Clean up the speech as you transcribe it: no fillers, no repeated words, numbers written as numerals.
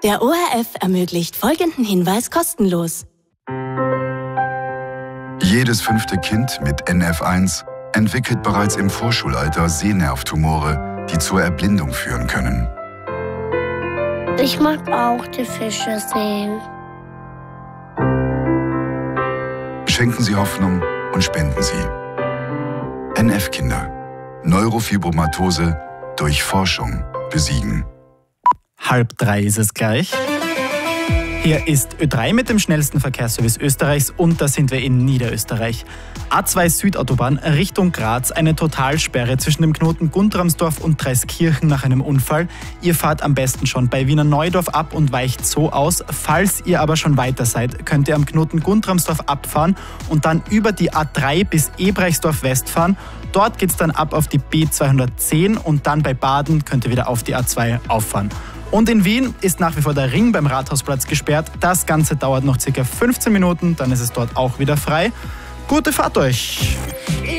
Der ORF ermöglicht folgenden Hinweis kostenlos. Jedes 5. Kind mit NF1 entwickelt bereits im Vorschulalter Sehnervtumore, die zur Erblindung führen können. Ich mag auch die Fische sehen. Schenken Sie Hoffnung und spenden Sie. NF-Kinder. Neurofibromatose durch Forschung besiegen. 2:30 ist es gleich. Hier ist Ö3 mit dem schnellsten Verkehrsservice Österreichs und da sind wir in Niederösterreich. A2 Südautobahn Richtung Graz, eine Totalsperre zwischen dem Knoten Guntramsdorf und Dreiskirchen nach einem Unfall. Ihr fahrt am besten schon bei Wiener Neudorf ab und weicht so aus. Falls ihr aber schon weiter seid, könnt ihr am Knoten Guntramsdorf abfahren und dann über die A3 bis Ebreichsdorf West fahren. Dort geht es dann ab auf die B210 und dann bei Baden könnt ihr wieder auf die A2 auffahren. Und in Wien ist nach wie vor der Ring beim Rathausplatz gesperrt. Das Ganze dauert noch ca. 15 Minuten, dann ist es dort auch wieder frei. Gute Fahrt euch!